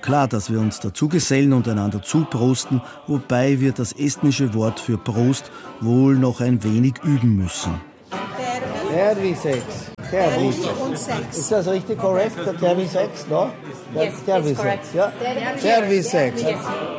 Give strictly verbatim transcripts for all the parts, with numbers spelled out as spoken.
Klar, dass wir uns dazu gesellen und einander zuprosten, wobei wir das estnische Wort für Prost wohl noch ein wenig üben müssen. Tervisex. Tervisex. Ist das richtig korrekt? Tervisex, no? Yes, it's correct. Ja? Tervisex. Yes.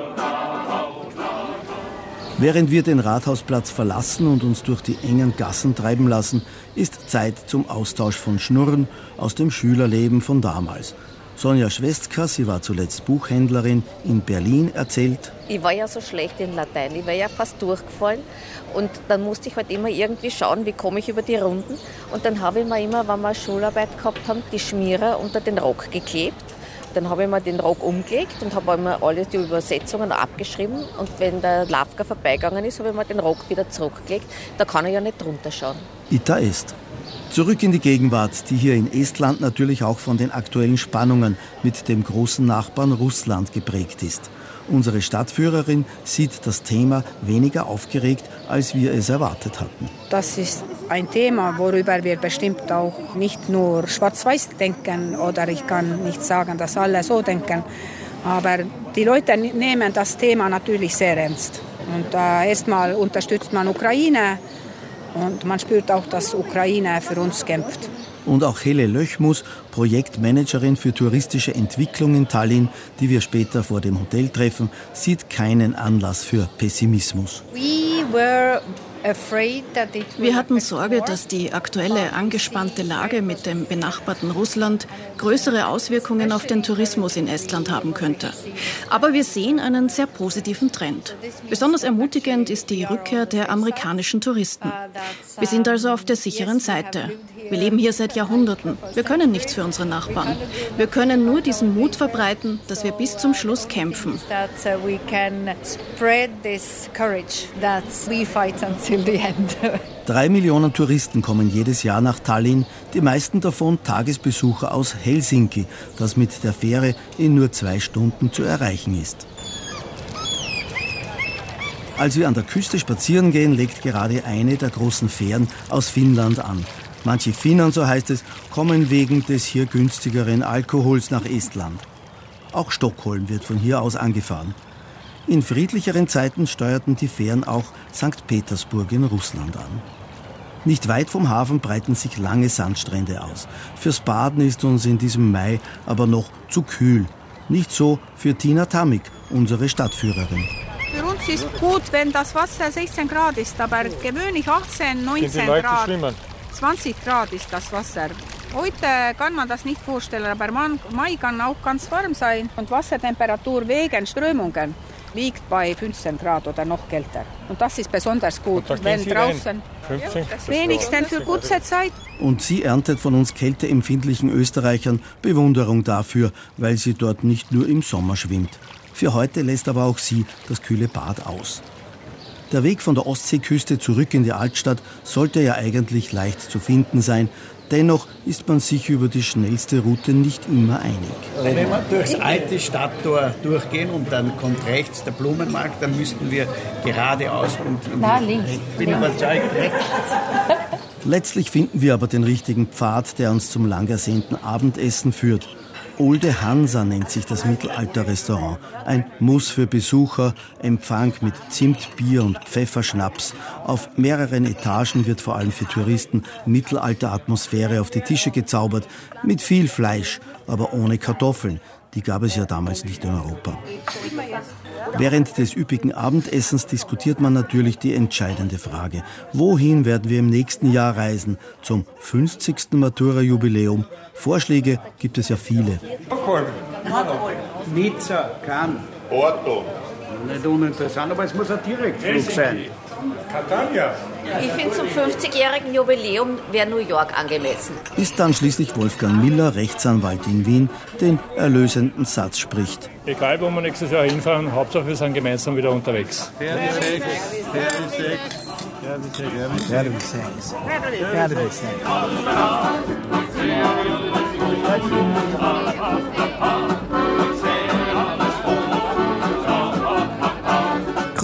Während wir den Rathausplatz verlassen und uns durch die engen Gassen treiben lassen, ist Zeit zum Austausch von Schnurren aus dem Schülerleben von damals. Sonja Schwestka, sie war zuletzt Buchhändlerin in Berlin, erzählt: Ich war ja so schlecht in Latein, ich war ja fast durchgefallen und dann musste ich halt immer irgendwie schauen, wie komme ich über die Runden. Und dann habe ich mir immer, wenn wir eine Schularbeit gehabt haben, die Schmierer unter den Rock geklebt. Dann habe ich mir den Rock umgelegt und habe immer alle die Übersetzungen abgeschrieben. Und wenn der Lafka vorbeigegangen ist, habe ich mir den Rock wieder zurückgelegt. Da kann er ja nicht drunter schauen. Ita est. Zurück in die Gegenwart, die hier in Estland natürlich auch von den aktuellen Spannungen mit dem großen Nachbarn Russland geprägt ist. Unsere Stadtführerin sieht das Thema weniger aufgeregt, als wir es erwartet hatten. Das ist ein Thema, worüber wir bestimmt auch nicht nur schwarz-weiß denken, oder ich kann nicht sagen, dass alle so denken, aber die Leute nehmen das Thema natürlich sehr ernst. Und äh, erstmal unterstützt man Ukraine und man spürt auch, dass Ukraine für uns kämpft. Und auch Helle Löchmus, Projektmanagerin für touristische Entwicklung in Tallinn, die wir später vor dem Hotel treffen, sieht keinen Anlass für Pessimismus. Wir hatten Sorge, dass die aktuelle angespannte Lage mit dem benachbarten Russland größere Auswirkungen auf den Tourismus in Estland haben könnte. Aber wir sehen einen sehr positiven Trend. Besonders ermutigend ist die Rückkehr der amerikanischen Touristen. Wir sind also auf der sicheren Seite. Wir leben hier seit Jahrhunderten. Wir können nichts für unsere Nachbarn. Wir können nur diesen Mut verbreiten, dass wir bis zum Schluss kämpfen. Drei Millionen Touristen kommen jedes Jahr nach Tallinn, die meisten davon Tagesbesucher aus Helsinki, das mit der Fähre in nur zwei Stunden zu erreichen ist. Als wir an der Küste spazieren gehen, legt gerade eine der großen Fähren aus Finnland an. Manche Finnen, so heißt es, kommen wegen des hier günstigeren Alkohols nach Estland. Auch Stockholm wird von hier aus angefahren. In friedlicheren Zeiten steuerten die Fähren auch Sankt Petersburg in Russland an. Nicht weit vom Hafen breiten sich lange Sandstrände aus. Fürs Baden ist uns in diesem Mai aber noch zu kühl. Nicht so für Tina Tamik, unsere Stadtführerin. Für uns ist gut, wenn das Wasser sechzehn Grad ist, aber gewöhnlich achtzehn, neunzehn Grad. zwanzig Grad ist das Wasser. Heute kann man das nicht vorstellen, aber Mai kann auch ganz warm sein. Und Wassertemperatur wegen Strömungen liegt bei fünfzehn Grad oder noch kälter. Und das ist besonders gut, wenn draußen wenigstens für kurze Zeit. Und sie erntet von uns kälteempfindlichen Österreichern Bewunderung dafür, weil sie dort nicht nur im Sommer schwimmt. Für heute lässt aber auch sie das kühle Bad aus. Der Weg von der Ostseeküste zurück in die Altstadt sollte ja eigentlich leicht zu finden sein. Dennoch ist man sich über die schnellste Route nicht immer einig. Wenn wir durchs alte Stadttor durchgehen und dann kommt rechts der Blumenmarkt, dann müssten wir geradeaus und in Na, links. Ich bin überzeugt, rechts. Letztlich finden wir aber den richtigen Pfad, der uns zum lang ersehnten Abendessen führt. Olde Hansa nennt sich das Mittelalter-Restaurant. Ein Muss für Besucher, Empfang mit Zimt, Bier und Pfefferschnaps. Auf mehreren Etagen wird vor allem für Touristen Mittelalter-Atmosphäre auf die Tische gezaubert. Mit viel Fleisch, aber ohne Kartoffeln. Die gab es ja damals nicht in Europa. Während des üppigen Abendessens diskutiert man natürlich die entscheidende Frage. Wohin werden wir im nächsten Jahr reisen? Zum fünfzigsten Matura-Jubiläum? Vorschläge gibt es ja viele. Stockholm, Nizza, Cannes, Porto. Nicht uninteressant, aber es muss ein Direktflug sein. Catania. Ich finde, zum fünfzigjährigen Jubiläum wäre New York angemessen. Bis dann schließlich Wolfgang Miller, Rechtsanwalt in Wien, den erlösenden Satz spricht. Egal, wo wir nächstes Jahr hinfahren, Hauptsache wir sind gemeinsam wieder unterwegs. Pferdesex, Pferdesex, Pferdesex, Pferdesex.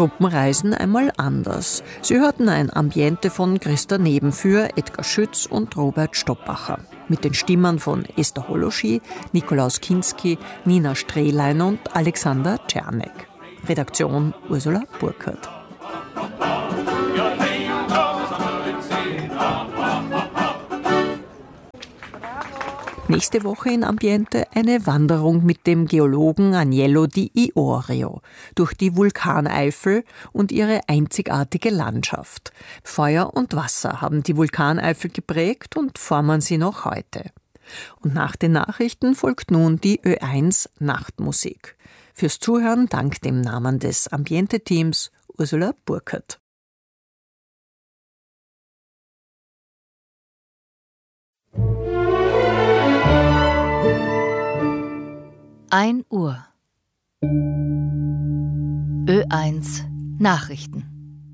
Gruppenreisen einmal anders. Sie hörten ein Ambiente von Christa Nebenführ, Edgar Schütz und Robert Stoppacher. Mit den Stimmen von Esther Holoschi, Nikolaus Kinski, Nina Strehlein und Alexander Czernek. Redaktion Ursula Burkhardt. Nächste Woche in Ambiente eine Wanderung mit dem Geologen Agnello Di Iorio durch die Vulkaneifel und ihre einzigartige Landschaft. Feuer und Wasser haben die Vulkaneifel geprägt und formen sie noch heute. Und nach den Nachrichten folgt nun die Ö eins Nachtmusik. Fürs Zuhören dank dem Namen des Ambiente-Teams Ursula Burkhardt. ein Uhr. Ö eins Nachrichten.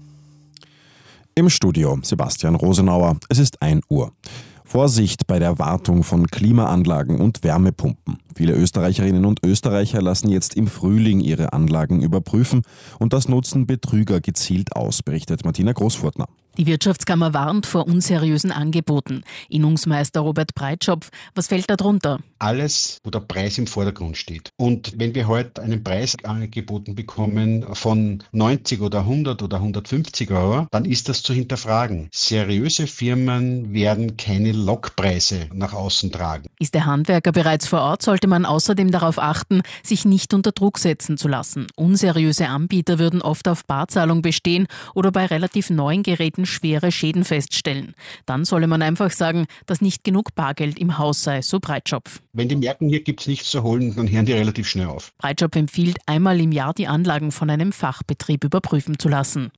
Im Studio Sebastian Rosenauer. Es ist ein Uhr. Vorsicht bei der Wartung von Klimaanlagen und Wärmepumpen. Viele Österreicherinnen und Österreicher lassen jetzt im Frühling ihre Anlagen überprüfen und das nutzen Betrüger gezielt aus, berichtet Martina Großfurtner. Die Wirtschaftskammer warnt vor unseriösen Angeboten. Innungsmeister Robert Breitschopf, was fällt da drunter? Alles, wo der Preis im Vordergrund steht. Und wenn wir heute einen Preis angeboten bekommen von neunzig oder hundert oder hundertfünfzig Euro, dann ist das zu hinterfragen. Seriöse Firmen werden keine Lockpreise nach außen tragen. Ist der Handwerker bereits vor Ort, sollte man außerdem darauf achten, sich nicht unter Druck setzen zu lassen. Unseriöse Anbieter würden oft auf Barzahlung bestehen oder bei relativ neuen Geräten schwere Schäden feststellen. Dann solle man einfach sagen, dass nicht genug Bargeld im Haus sei, so Breitschopf. Wenn die merken, hier gibt es nichts zu holen, dann hören die relativ schnell auf. Breitschopf empfiehlt, einmal im Jahr die Anlagen von einem Fachbetrieb überprüfen zu lassen.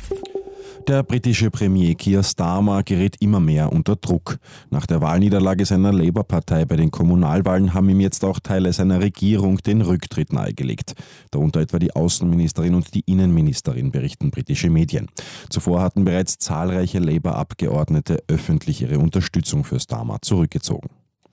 Der britische Premier Keir Starmer gerät immer mehr unter Druck. Nach der Wahlniederlage seiner Labour-Partei bei den Kommunalwahlen haben ihm jetzt auch Teile seiner Regierung den Rücktritt nahegelegt. Darunter etwa die Außenministerin und die Innenministerin, berichten britische Medien. Zuvor hatten bereits zahlreiche Labour-Abgeordnete öffentlich ihre Unterstützung für Starmer zurückgezogen.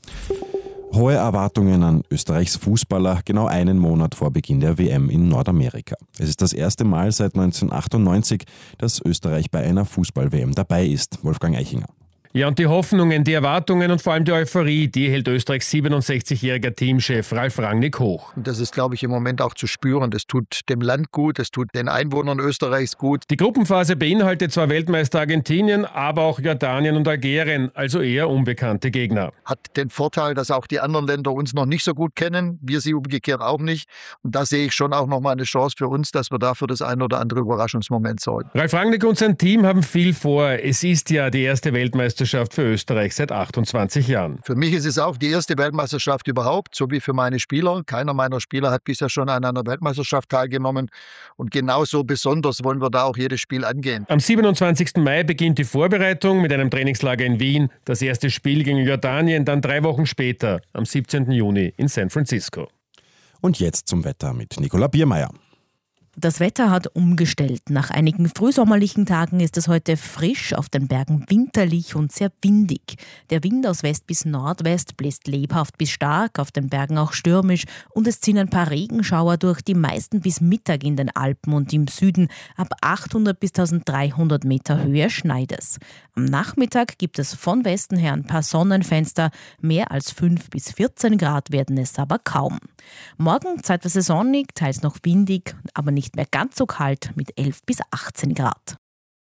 Hohe Erwartungen an Österreichs Fußballer genau einen Monat vor Beginn der W M in Nordamerika. Es ist das erste Mal seit neunzehnhundertachtundneunzig, dass Österreich bei einer Fußball-W M dabei ist. Wolfgang Eichinger. Ja, und die Hoffnungen, die Erwartungen und vor allem die Euphorie, die hält Österreichs siebenundsechzigjähriger Teamchef Ralf Rangnick hoch. Das ist, glaube ich, im Moment auch zu spüren. Das tut dem Land gut, das tut den Einwohnern Österreichs gut. Die Gruppenphase beinhaltet zwar Weltmeister Argentinien, aber auch Jordanien und Algerien, also eher unbekannte Gegner. Hat den Vorteil, dass auch die anderen Länder uns noch nicht so gut kennen, wir sie umgekehrt auch nicht. Und da sehe ich schon auch nochmal eine Chance für uns, dass wir da für das ein oder andere Überraschungsmoment sorgen. Ralf Rangnick und sein Team haben viel vor. Es ist ja die erste Weltmeisterschaft für Österreich seit achtundzwanzig Jahren. Für mich ist es auch die erste Weltmeisterschaft überhaupt, so wie für meine Spieler. Keiner meiner Spieler hat bisher schon an einer Weltmeisterschaft teilgenommen. Und genauso besonders wollen wir da auch jedes Spiel angehen. Am siebenundzwanzigsten Mai beginnt die Vorbereitung mit einem Trainingslager in Wien. Das erste Spiel gegen Jordanien dann drei Wochen später, am siebzehnten Juni in San Francisco. Und jetzt zum Wetter mit Nicola Biermeier. Das Wetter hat umgestellt. Nach einigen frühsommerlichen Tagen ist es heute frisch, auf den Bergen winterlich und sehr windig. Der Wind aus West bis Nordwest bläst lebhaft bis stark, auf den Bergen auch stürmisch und es ziehen ein paar Regenschauer durch, die meisten bis Mittag in den Alpen und im Süden. Ab achthundert bis dreizehnhundert Meter Höhe schneit es. Am Nachmittag gibt es von Westen her ein paar Sonnenfenster. Mehr als fünf bis vierzehn Grad werden es aber kaum. Morgen zeitweise sonnig, teils noch windig, aber nicht mehr ganz so kalt mit elf bis achtzehn Grad.